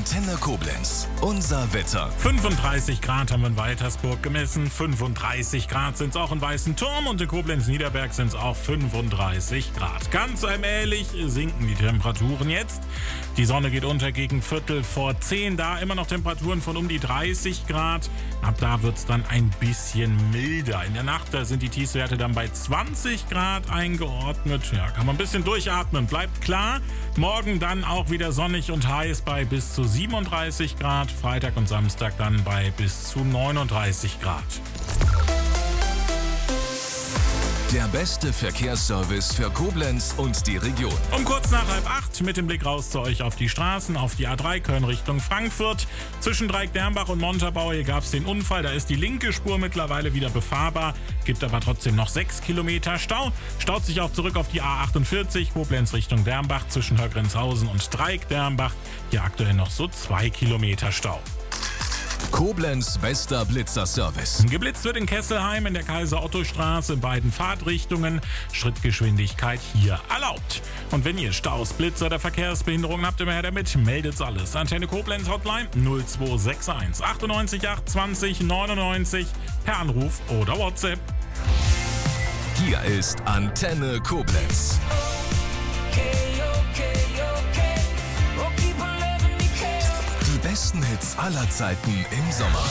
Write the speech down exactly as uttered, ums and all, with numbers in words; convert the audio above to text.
Antenne Koblenz. Unser Wetter. fünfunddreißig Grad haben wir in Waltersburg gemessen, fünfunddreißig Grad sind es auch in Weißenturm und in Koblenz-Niederberg sind es auch fünfunddreißig Grad. Ganz allmählich sinken die Temperaturen jetzt. Die Sonne geht unter gegen Viertel vor zehn, da immer noch Temperaturen von um die dreißig Grad. Ab da wird es dann ein bisschen milder. In der Nacht, da sind die Tiefstwerte dann bei zwanzig Grad eingeordnet. Ja, kann man ein bisschen durchatmen, bleibt klar. Morgen dann auch wieder sonnig und heiß bei bis zu siebenunddreißig Grad. Freitag und Samstag dann bei bis zu neununddreißig Grad. Der beste Verkehrsservice für Koblenz und die Region. Um kurz nach halb acht mit dem Blick raus zu euch auf die Straßen, auf die A drei Köln Richtung Frankfurt. Zwischen Dreieck-Dermbach und Montabaur, hier gab es den Unfall. Da ist die linke Spur mittlerweile wieder befahrbar, gibt aber trotzdem noch sechs Kilometer Stau. Staut sich auch zurück auf die A achtundvierzig, Koblenz Richtung Dermbach zwischen Hörgrenzhausen und Dreieck-Dermbach. Hier aktuell noch so zwei Kilometer Stau. Koblenz bester Blitzerservice. Geblitzt wird in Kesselheim in der Kaiser-Otto-Straße in beiden Fahrtrichtungen. Schrittgeschwindigkeit hier erlaubt. Und wenn ihr Staus, Blitzer oder Verkehrsbehinderungen habt, immer her damit, meldet's alles. Antenne Koblenz Hotline null zwei sechs eins achtundneunzig acht zwanzig neunundneunzig per Anruf oder WhatsApp. Hier ist Antenne Koblenz. Die besten Hits aller Zeiten im Sommer.